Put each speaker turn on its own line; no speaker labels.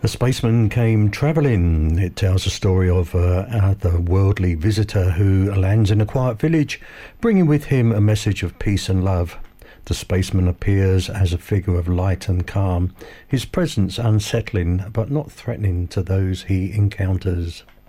The spaceman came travelling. It tells a story of the worldly visitor who lands in a quiet village, bringing with him a message of peace and love. The spaceman appears as a figure of light and calm, his presence unsettling but not threatening to those he encounters.